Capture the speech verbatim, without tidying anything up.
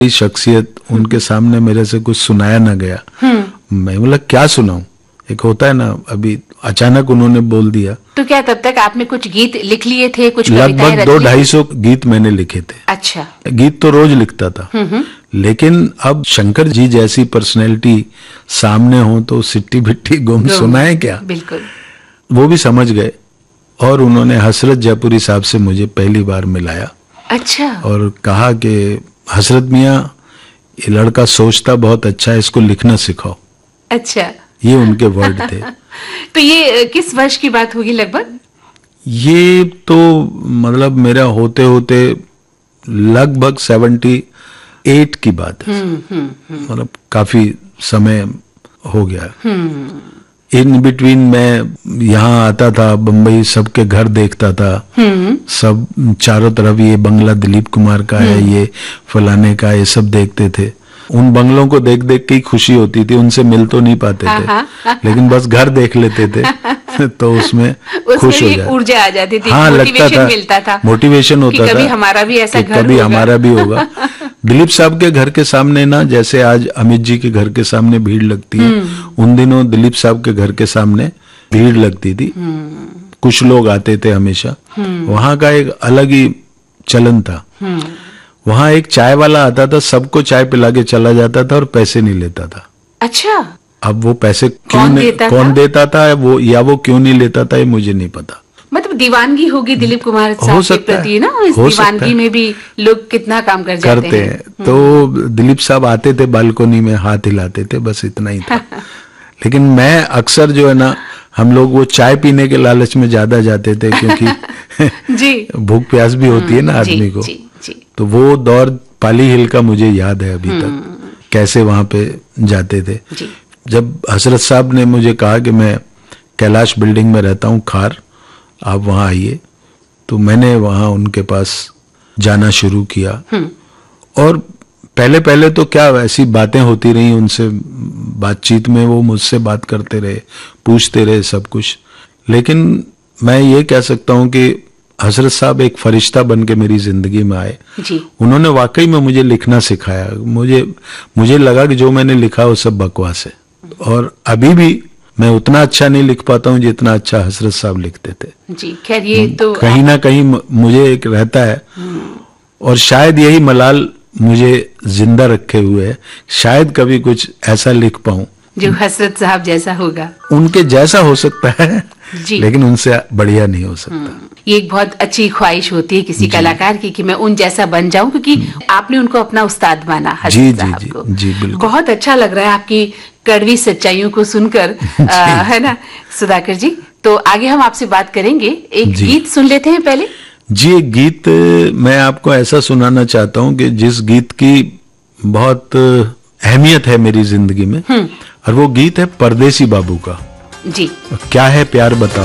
शख्सियत उनके सामने मेरे से कुछ सुनाया ना गया। मैं बोला क्या सुनाऊं, एक होता है ना, अभी अचानक उन्होंने बोल दिया। तो क्या तब तक आपने कुछ गीत लिख लिए थे, कुछ लगभग दो ढाई सौ गीत मैंने लिखे थे। अच्छा। गीत तो रोज लिखता था, लेकिन अब शंकर जी जैसी पर्सनैलिटी सामने हो तो सिट्टी बिट्टी गुम सुनाए क्या। बिल्कुल। वो भी समझ गए और उन्होंने हसरत जयपुरी साहब से मुझे पहली बार मिलाया। अच्छा। और कहा कि हसरत मियाँ, ये लड़का सोचता बहुत अच्छा है, इसको लिखना सिखाओ। अच्छा। ये उनके वर्ड थे। तो ये किस वर्ष की बात होगी लगभग? ये तो मतलब मेरा होते होते लगभग सेवेंटी एट की बात है। मतलब काफी समय हो गया। इन बिटवीन मैं यहाँ आता था, बम्बई सबके घर देखता था, सब चारों तरफ ये बंगला दिलीप कुमार का है, ये फलाने का, ये सब देखते थे। उन बंगलों को देख देख के ही खुशी होती थी, उनसे मिल तो नहीं पाते थे, लेकिन बस घर देख लेते थे तो उसमें खुश हो जाते, ऊर्जा आ जाती थी। हाँ, लगता था, मिलता था, मोटिवेशन होता था, कभी हमारा भी ऐसा घर कभी हमारा भी होगा। दिलीप साहब के घर के सामने ना, जैसे आज अमित जी के घर के सामने भीड़ लगती है, उन दिनों दिलीप साहब के घर के सामने भीड़ लगती थी। कुछ लोग आते थे हमेशा। वहां का एक अलग ही चलन था। वहां एक चाय वाला आता था, सबको चाय पिला के चला जाता था और पैसे नहीं लेता था। अच्छा। अब वो पैसे क्यों कौन नहीं, देता कौन था? देता था वो, या वो क्यों नहीं लेता था, ये मुझे नहीं पता। मतलब दीवानगी होगी दिलीप कुमार साहब के प्रति ना, इस दीवानगी में भी लोग कितना काम कर जाते करते हैं। तो दिलीप साहब आते थे, बालकोनी में हाथ हिलाते थे, बस इतना ही था। लेकिन मैं अक्सर जो है ना, हम लोग वो चाय पीने के लालच में ज्यादा जाते थे, क्योंकि जी भूख प्यास भी होती है ना आदमी को। जी, जी। तो वो दौर पाली हिल का मुझे याद है अभी तक, कैसे वहां पे जाते थे। जी। जब हसरत साहब ने मुझे कहा कि मैं कैलाश बिल्डिंग में रहता हूँ, खार, आप वहां आइए, तो मैंने वहां उनके पास जाना शुरू किया। और पहले पहले तो क्या ऐसी बातें होती रही उनसे, बातचीत में वो मुझसे बात करते रहे, पूछते रहे सब कुछ। लेकिन मैं ये कह सकता हूं कि हसरत साहब एक फरिश्ता बन के मेरी जिंदगी में आए। जी। उन्होंने वाकई में मुझे लिखना सिखाया। मुझे मुझे लगा कि जो मैंने लिखा वो सब बकवास है, और अभी भी मैं उतना अच्छा नहीं लिख पाता हूँ जितना अच्छा हसरत साहब लिखते थे। जी, खैर ये तो कहीं ना कहीं मुझे एक रहता है, और शायद यही मलाल मुझे जिंदा रखे हुए है, शायद कभी कुछ ऐसा लिख पाऊं जो हसरत साहब जैसा होगा। उनके जैसा हो सकता है जी, लेकिन उनसे बढ़िया नहीं हो सकता। ये एक बहुत अच्छी ख्वाहिश होती है किसी कलाकार की कि मैं उन जैसा बन जाऊं, क्योंकि आपने उनको अपना उस्ताद माना हसरत साहब को। जी बिल्कुल। बहुत अच्छा लग रहा है आपकी कड़वी सच्चाइयों को सुनकर, आ, है ना सुधाकर जी। तो आगे हम आपसे बात करेंगे, एक गीत सुन लेते हैं पहले। जी, एक गीत मैं आपको ऐसा सुनाना चाहता हूँ कि जिस गीत की बहुत अहमियत है मेरी जिंदगी में, और वो गीत है परदेसी बाबू का। जी। क्या है प्यार बताओ।